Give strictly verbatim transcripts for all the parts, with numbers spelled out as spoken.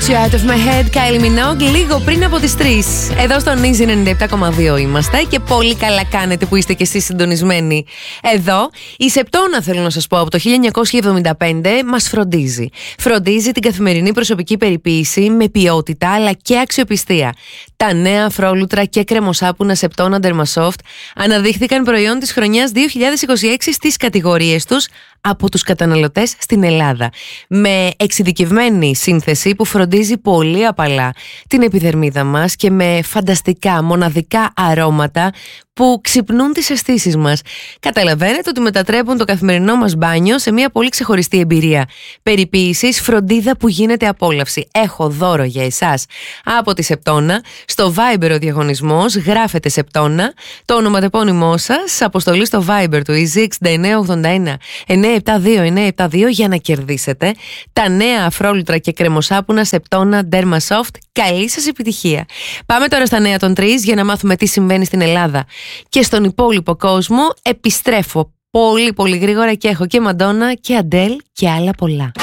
Out of my head, Kylie Minogue, λίγο πριν από τις τρεις. Εδώ στο Easy ενενήντα επτά κόμμα δύο είμαστε και πολύ καλά κάνετε που είστε και εσείς συντονισμένοι εδώ. Η Σεπτόνα, θέλω να σας πω, από το χίλια εννιακόσια εβδομήντα πέντε μας φροντίζει. Φροντίζει την καθημερινή προσωπική περιποίηση με ποιότητα αλλά και αξιοπιστία. Τα νέα αφρόλουτρα και κρεμοσάπουνα Σεπτόνα Dermasoft αναδείχθηκαν προϊόν της χρονιάς δύο χιλιάδες είκοσι έξι στις κατηγορίες τους από τους καταναλωτές στην Ελλάδα. Με εξειδικευμένη σύνθεση που φροντίζει πολύ απαλά την επιδερμίδα μας και με φανταστικά μοναδικά αρώματα που ξυπνούν τις αισθήσεις μας. Καταλαβαίνετε ότι μετατρέπουν το καθημερινό μας μπάνιο σε μια πολύ ξεχωριστή εμπειρία περιποίησης, φροντίδα που γίνεται απόλαυση. Έχω δώρο για εσάς από τη Σεπτόνα. Στο Viber ο διαγωνισμός, γράφετε Σεπτόνα, το ονοματεπώνυμό σας, αποστολή στο Viber του Easy εξήντα εννέα ογδόντα ένα εννιακόσια εβδομήντα δύο εννιακόσια εβδομήντα δύο για να κερδίσετε τα νέα αφρόλουτρα και κρεμοσάπουνα Σεπτόνα Dermasoft. Καλή σας επιτυχία. Πάμε τώρα στα νέα των τρεις για να μάθουμε τι συμβαίνει στην Ελλάδα και στον υπόλοιπο κόσμο. Επιστρέφω πολύ πολύ γρήγορα και έχω και Μαντόνα και Αντέλ και άλλα πολλά.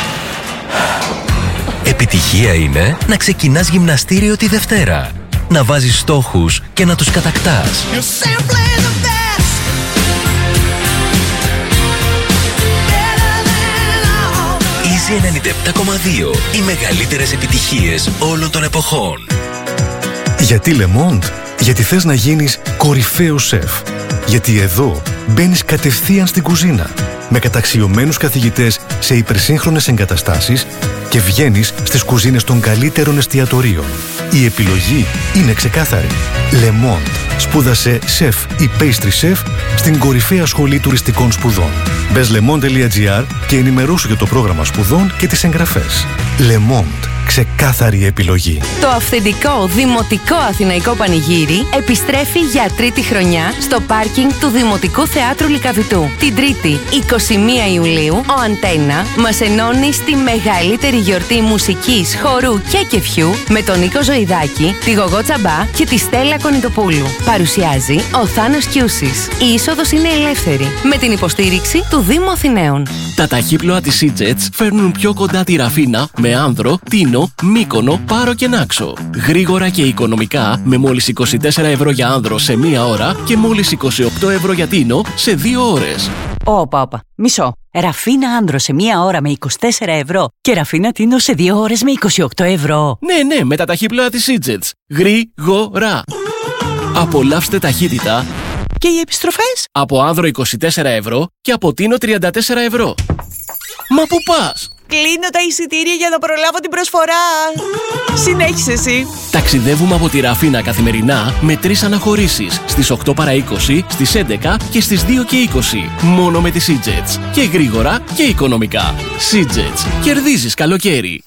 Επιτυχία είναι να ξεκινάς γυμναστήριο τη Δευτέρα, να βάζεις στόχους και να τους κατακτάς. Easy ενενήντα επτά κόμμα δύο. Οι μεγαλύτερες επιτυχίες όλων των εποχών. Γιατί Le Monde? Γιατί θες να γίνεις κορυφαίος σεφ. Γιατί εδώ μπαίνεις κατευθείαν στην κουζίνα με καταξιωμένους καθηγητές σε υπερσύγχρονες εγκαταστάσεις και βγαίνεις στις κουζίνες των καλύτερων εστιατορίων. Η επιλογή είναι ξεκάθαρη. Le Monde. Σπούδασε σεφ ή pastry chef στην κορυφαία σχολή τουριστικών σπουδών. Μπες lemond τελεία gr και ενημερώσου για το πρόγραμμα σπουδών και τις εγγραφές. Le Monde. Ξεκάθαρη επιλογή. Το αυθεντικό δημοτικό αθηναϊκό πανηγύρι επιστρέφει για τρίτη χρονιά στο πάρκινγκ του Δημοτικού Θεάτρου Λυκαβητού. Την Τρίτη, εικοστή πρώτη Ιουλίου, ο Αντένα μας ενώνει στη μεγαλύτερη γιορτή μουσικής, χορού και κεφιού με τον Νίκο Ζωηδάκη, τη Γογό Τσαμπά και τη Στέλλα Κονιτοπούλου. Παρουσιάζει ο Θάνος Κιούσης. Η είσοδος είναι ελεύθερη με την υποστήριξη του Δήμου Αθηναίων. Τα ταχύπλοα της Seajets φέρνουν πιο κοντά τη Ραφίνα με Άνδρο, Τίνο, Μύκονο, Πάρο και Νάξο. Γρήγορα και οικονομικά με μόλις είκοσι τέσσερα ευρώ για Άνδρο σε μία ώρα και μόλις είκοσι οκτώ ευρώ για Τίνο σε δύο ώρες. Όπα, όπα. Μισό. Ραφίνα Άνδρο σε μία ώρα με είκοσι τέσσερα ευρώ και Ραφίνα Τίνο σε δύο ώρες με είκοσι οκτώ ευρώ. Ναι, ναι, με τα ταχύπλοα της Seajets. Γρήγορα. Απολαύστε ταχύτητα. Και οι επιστροφές? Από Άνδρο είκοσι τέσσερα ευρώ και από Τίνο τριάντα τέσσερα ευρώ. Μα πού πας? Κλείνω τα εισιτήρια για να προλάβω την προσφορά. Συνέχισε εσύ. Ταξιδεύουμε από τη Ραφίνα καθημερινά με τρεις αναχωρήσεις στις οκτώ παρά είκοσι, στις έντεκα και στις δύο και είκοσι. Μόνο με τη Seajets. Και γρήγορα και οικονομικά. Seajets. Κερδίζεις καλοκαίρι.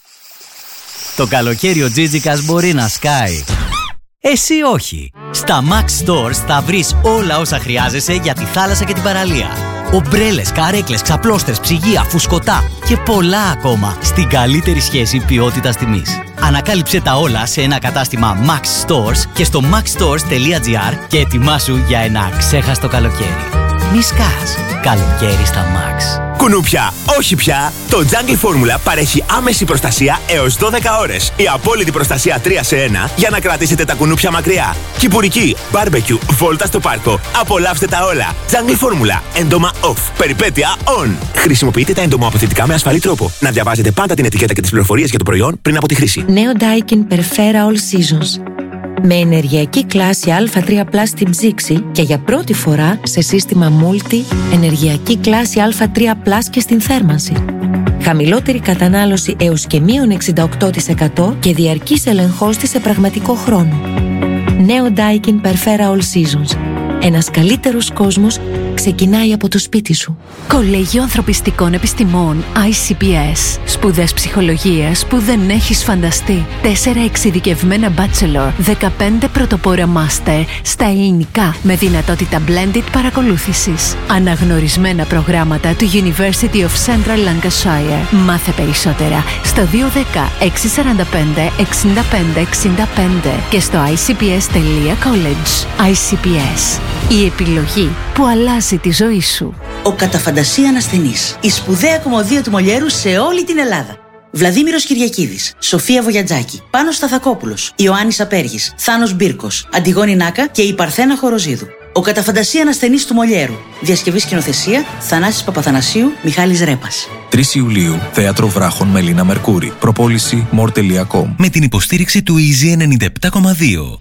Το καλοκαίρι ο Τζίτζικας μπορεί να σκάει. Εσύ όχι. Στα Max Stores θα βρεις όλα όσα χρειάζεσαι για τη θάλασσα και την παραλία. Ομπρέλες, καρέκλες, ξαπλώστρες, ψυγεία, φουσκωτά και πολλά ακόμα στην καλύτερη σχέση ποιότητας τιμής. Ανακάλυψε τα όλα σε ένα κατάστημα Max Stores και στο max stores τελεία gr και ετοιμάσου για ένα αξέχαστο καλοκαίρι. Μη σκάς. Καλοκαίρι στα Max. Κουνούπια, όχι πια! Το Jungle Formula παρέχει άμεση προστασία έως δώδεκα ώρες. Η απόλυτη προστασία τρία σε ένα για να κρατήσετε τα κουνούπια μακριά. Κυπουρική, barbecue, βόλτα στο πάρκο. Απολαύστε τα όλα. Jungle Formula. Έντομα off. Περιπέτεια on. Χρησιμοποιείτε τα εντομοαποθετικά με ασφαλή τρόπο. Να διαβάζετε πάντα την ετικέτα και τις πληροφορίες για το προϊόν πριν από τη χρήση. Νέο Daikin Perfera All Seasons. Με ενεργειακή κλάση Α τρία πλας στην ψήξη και για πρώτη φορά σε σύστημα Multi ενεργειακή κλάση Α τρία πλας και στην θέρμανση. Χαμηλότερη κατανάλωση έως και μείον εξήντα οκτώ τοις εκατό και διαρκής ελεγχός της σε πραγματικό χρόνο. Νέο Daikin Perfera All Seasons. Ένας καλύτερος κόσμος ξεκινάει από το σπίτι σου. Κολέγιο Ανθρωπιστικών Επιστημών άι σι πι ες. Σπουδές ψυχολογίας που δεν έχεις φανταστεί. Τέσσερα εξειδικευμένα bachelor, δεκαπέντε πρωτοπόρα master στα ελληνικά με δυνατότητα blended παρακολούθησης. Αναγνωρισμένα προγράμματα του University of Central Lancashire. Μάθε περισσότερα στο δύο ένα μηδέν έξι τέσσερα πέντε εξήντα πέντε εξήντα πέντε και στο άι σι πι ες τελεία college. άι σι πι ες. Η επιλογή που αλλάζει τη ζωή σου. Ο κατά φαντασία ασθενής. Η σπουδαία κομμωδία του Μολιέρου σε όλη την Ελλάδα. Βλαδίμηρος Κυριακίδης, Σοφία Βογιατζάκη, Πάνος Σταθακόπουλος, Ιωάννης Απέργης, Θάνος Μπίρκος, Αντιγόνη Νάκα και η Παρθένα Χοροζίδου. Ο κατά φαντασία ανασθενής του Μολιέρου. Διασκευή σκηνοθεσία Θανάσης Παπαθανασίου, Μιχάλης Ρέπας. τρεις Ιουλίου, Θέατρο Βράχων με Λίνα Μερκούρη. Προπόληση μορ τελεία κομ. Με την υποστήριξη του Easy ενενήντα επτά κόμμα δύο.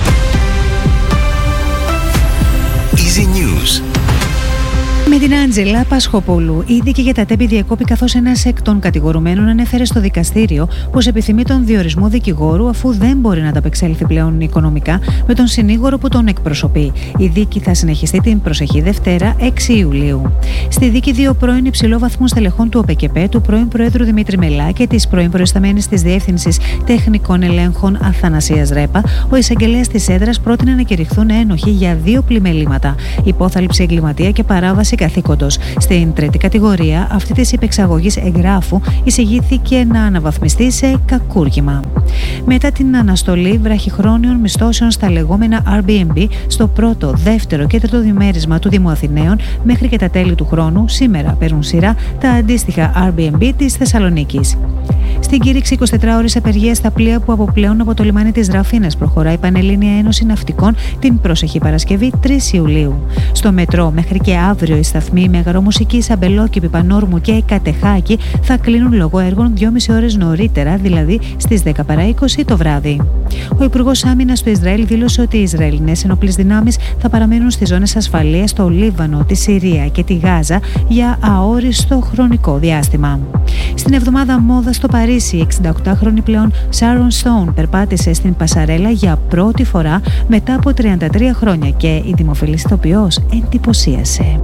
Easy News. Με την Άντζελα Πασχοπούλου, η δίκη για τα τέμπη διεκόπη καθώς ένας εκ των κατηγορουμένων ανέφερε στο δικαστήριο πως επιθυμεί τον διορισμό δικηγόρου αφού δεν μπορεί να ανταπεξέλθει πλέον οικονομικά με τον συνήγορο που τον εκπροσωπεί. Η δίκη θα συνεχιστεί την προσεχή Δευτέρα, έξι Ιουλίου. Στη δίκη, δύο πρώην υψηλόβαθμων στελεχών του ΟΠΕΚΕΠΕ, του πρώην Προέδρου Δημήτρη Μελά και της πρώην προϊσταμένης της Διεύθυνσης Τεχνικών Ελέγχων Αθανασίας Ρέπα, ο εισαγγελέας της έδρας πρότεινε να κηρυχθούν ένοχοι για δύο πλημελήματα: υπόθαλψη εγκληματία και παράβαση καθήκοντος. Στην τρίτη κατηγορία, αυτή της υπεξαγωγής εγγράφου, εισηγήθηκε να αναβαθμιστεί σε κακούργημα. Μετά την αναστολή βραχυχρόνιων μισθώσεων στα λεγόμενα Airbnb στο πρώτο, δεύτερο και τρίτο διμέρισμα του Δήμου Αθηναίων μέχρι και τα τέλη του χρόνου, σήμερα παίρνουν σειρά τα αντίστοιχα Airbnb της Θεσσαλονίκης. Στην κήρυξη εικοσιτετράωρης απεργίας στα πλοία που αποπλέουν από το λιμάνι της Ραφίνας προχωράει η Πανελλήνια Ένωση Ναυτικών την προσεχή Παρασκευή, τρεις Ιουλίου. Στο μετρό, μέχρι και αύριο οι σταθμοί Μεγαρομουσικής, Αμπελόκηπη, Πανόρμου και Κατεχάκη θα κλείνουν λόγω έργων δυόμιση ώρες νωρίτερα, δηλαδή στις δέκα παρά είκοσι το βράδυ. Ο Υπουργός Άμυνας του Ισραήλ δήλωσε ότι οι Ισραηλινές ενόπλες δυνάμεις θα παραμένουν στις ζώνες ασφαλείας στο Λίβανο, τη Συρία και τη Γάζα για αόριστο χρονικό διάστημα. Στην εβδομάδα μόδα στο Παρίσι, η εξηνταοκτάχρονη πλέον Sharon Stone περπάτησε στην Πασαρέλα για πρώτη φορά μετά από τριάντα τρία χρόνια και η δημοφιλής ηθοποιός εντυπωσίασε.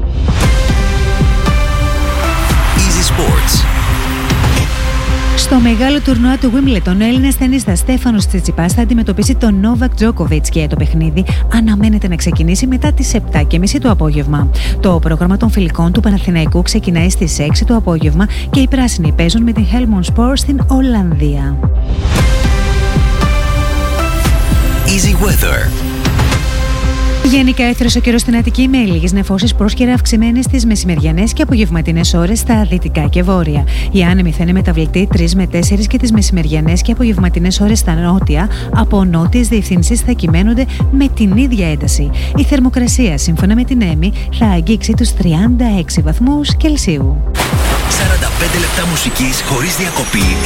Easy Sports. Στο μεγάλο τουρνουά του Wimbledon, ο Έλληνας τενίστας Στέφανος Τσιτσιπάς θα αντιμετωπίσει τον Νόβακ Τζόκοβιτς και το παιχνίδι αναμένεται να ξεκινήσει μετά τις επτά και μισή το απόγευμα. Το πρόγραμμα των φιλικών του Παναθηναϊκού ξεκινάει στις έξι το απόγευμα και οι πράσινοι παίζουν με την Helmond Sport στην Ολλανδία. Easy Weather. Γενικά έθρεσε ο καιρός στην Αττική με λίγες νεφώσεις πρόσκαιρα αυξημένες στις μεσημεριανές και απογευματινές ώρες στα δυτικά και βόρεια. Η άνεμη θα είναι μεταβλητή τρεις με τέσσερις και τις μεσημεριανές και απογευματινές ώρες στα νότια από νότιες διευθύνσεις θα κυμαίνονται με την ίδια ένταση. Η θερμοκρασία, σύμφωνα με την ΕΜΗ, θα αγγίξει τους τριάντα έξι βαθμούς Κελσίου. σαράντα πέντε λεπτά μουσικής χωρίς διακοπή.